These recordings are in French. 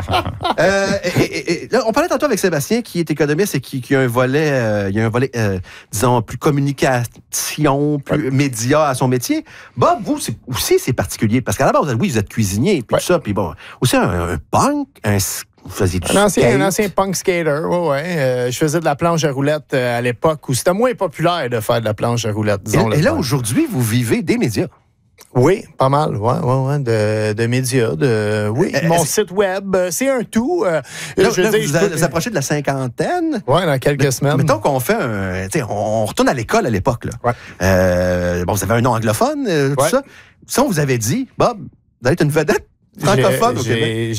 Là, on parlait tantôt avec Sébastien, qui est économiste et qui a un volet, disons, plus communication, plus média à son métier. Bob, vous, c'est particulier, parce qu'à la base, oui, vous êtes cuisinier, puis tout ça, puis bon, aussi un punk, vous faisiez du un ancien punk skater, ouais. Je faisais de la planche à roulettes à l'époque où c'était moins populaire de faire de la planche à roulettes, disons. Et là, aujourd'hui, vous vivez des médias. Oui, pas mal, de médias, mon site web, c'est un tout. Vous approchez de la cinquantaine. Oui, dans quelques semaines. Mettons qu'on fait on retourne à l'école à l'époque, là. Ouais. Vous avez un nom anglophone, tout ça. Si on vous avait dit, Bob, vous allez être une vedette francophone au Québec.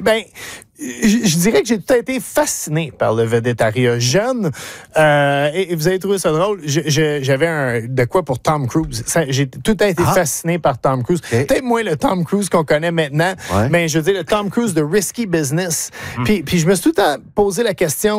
Je dirais que j'ai tout été fasciné par le védétariat jeune. Et vous avez trouvé ça drôle. J'avais de quoi pour Tom Cruise. J'ai tout été fasciné par Tom Cruise. Okay. Peut-être moins le Tom Cruise qu'on connaît maintenant, mais je veux dire le Tom Cruise de Risky Business. Puis je me suis tout le temps posé la question,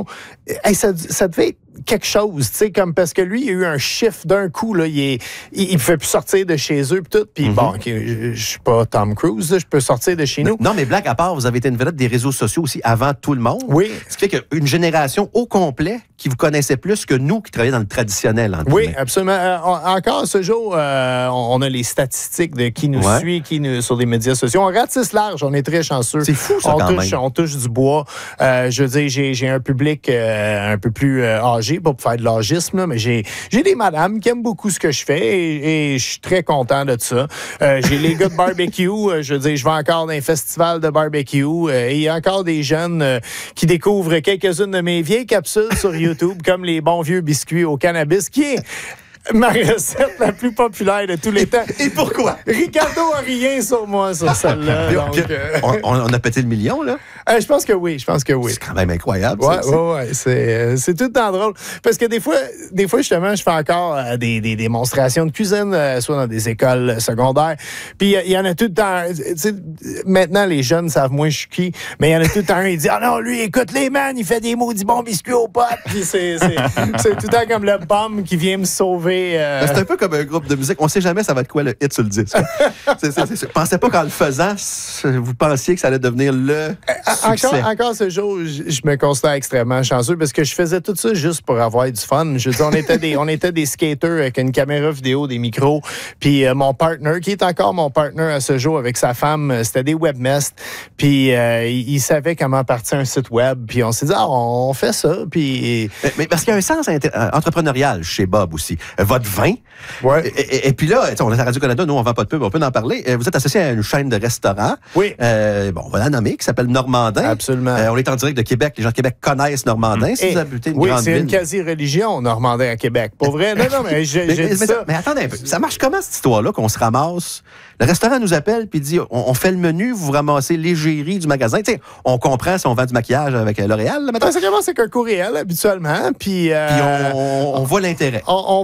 ça devait être quelque chose, tu sais, comme parce que lui, il a eu un chiffre d'un coup, là, il pouvait plus sortir de chez eux, puis tout. Puis bon, je suis pas Tom Cruise, là, je peux sortir de chez nous. Non, mais blague à part, vous avez été une vedette des réseaux sociaux aussi avant tout le monde. Oui. Ce qui fait qu'une génération au complet qui vous connaissait plus que nous qui travaillons dans le traditionnel. Oui, absolument. Encore ce jour, on a les statistiques de qui nous suit, sur les médias sociaux. On ratisse large, on est très chanceux. C'est fou, ça, On touche du bois. Je veux dire, j'ai un public un peu plus âgé, pas pour faire de l'âgisme, mais j'ai des madames qui aiment beaucoup ce que je fais et je suis très content de ça. J'ai les gars de barbecue. Je veux dire, je vais encore dans un festival de barbecue et il y a encore des jeunes qui découvrent quelques-unes de mes vieilles capsules sur YouTube, comme les bons vieux biscuits au cannabis, qui est ma recette la plus populaire de tous les temps. Et pourquoi? Ricardo a rien sur moi, sur celle-là. On a pété le million, là? Je pense que oui. C'est quand même incroyable. Ouais. C'est tout le temps drôle. Parce que des fois, justement, je fais encore des démonstrations de cuisine, soit dans des écoles secondaires. Puis il y en a tout le temps. Maintenant, les jeunes savent moins je suis qui, mais il y en a tout le temps un, il dit « Ah non, lui, écoute les man, il fait des maudits bons biscuits aux potes. » Puis c'est tout le temps comme le bum qui vient me sauver. C'est un peu comme un groupe de musique. On ne sait jamais ça va être quoi le hit sur le disque. Pensez pas qu'en le faisant, vous pensiez que ça allait devenir le succès. Encore ce jour, je me considère extrêmement chanceux parce que je faisais tout ça juste pour avoir du fun. Je veux dire, on était des skaters avec une caméra vidéo, des micros. Puis mon partner, qui est encore mon partner à ce jour avec sa femme, c'était des webmestres. Puis il savait comment partir un site web. Puis on s'est dit, on fait ça. Puis... Mais parce qu'il y a un sens entrepreneurial chez Bob aussi. Votre vin. Ouais. Et puis là, on est à Radio-Canada, nous, on ne vend pas de pub, on peut en parler. Vous êtes associé à une chaîne de restaurants. Oui. On va la nommer, qui s'appelle Normandin. Absolument. On est en direct de Québec. Les gens de Québec connaissent Normandin. Si vous habitez une grande ville. Oui, c'est une quasi-religion, Normandin à Québec. Pour vrai, non, mais j'ai dit ça. Mais attendez un peu. Ça marche comment, cette histoire-là, qu'on se ramasse? Le restaurant nous appelle puis dit, on fait le menu, vous ramassez l'égérie du magasin. Tu sais, on comprend si on vend du maquillage avec L'Oréal. Ça commence avec un courriel, habituellement. Puis on voit l'intérêt. On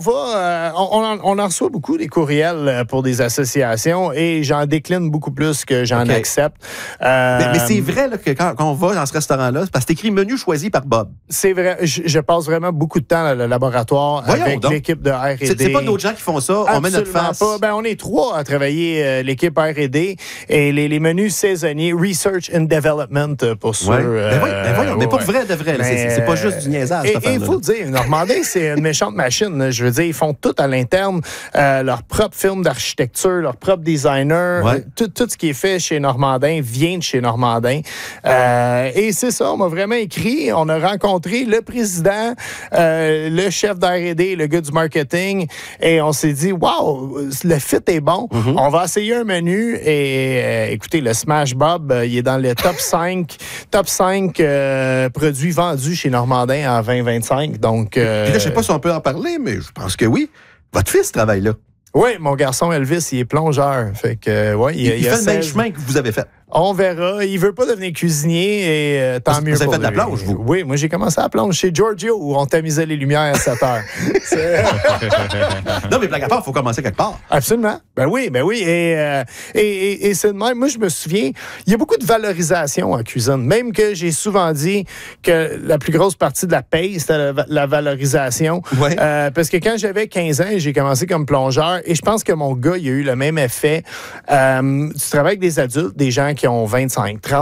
en reçoit beaucoup des courriels pour des associations et j'en décline beaucoup plus que j'en accepte. Mais c'est vrai là, que quand on va dans ce restaurant-là, c'est parce que c'est écrit menu choisi par Bob. C'est vrai. Je passe vraiment beaucoup de temps dans le laboratoire avec l'équipe de R&D. C'est pas d'autres gens qui font ça. Absolument on met notre face. Pas. On est 3 à travailler l'équipe R&D et les menus saisonniers, Research and Development pour sûr. Mais pour vrai de vrai. C'est pas juste du niaisage. Et il faut le dire, Normandin, c'est une méchante machine. Je veux dire, ils font tout à l'interne. Leur propre film d'architecture, leur propre designer. Tout ce qui est fait chez Normandin vient de chez Normandin. Et c'est ça, on m'a vraiment écrit. On a rencontré le président, le chef d'R&D, le gars du marketing. Et on s'est dit, wow, le fit est bon. On va essayer un menu. Et écoutez, le Smash Bob, il est dans le top 5 produits vendus chez Normandin en 2025. Donc, puis là, je sais pas si on peut en parler, mais je pense que oui. Votre fils travaille là. Oui, mon garçon Elvis, il est plongeur. Fait que, il fait le même chemin que vous avez fait. On verra. Il veut pas devenir cuisinier et tant mieux pour lui. Vous avez fait de la plonge, vous? Oui, moi, j'ai commencé à plonger chez Giorgio où on tamisait les lumières à 7 heures. Non, mais blague à part, il faut commencer quelque part. Absolument. Ben oui. Et c'est de même. Moi, je me souviens, il y a beaucoup de valorisation en cuisine. Même que j'ai souvent dit que la plus grosse partie de la paye, c'était la valorisation. Ouais. Parce que quand j'avais 15 ans, j'ai commencé comme plongeur et je pense que mon gars, il a eu le même effet. Tu travailles avec des adultes, des gens qui ont 25, 30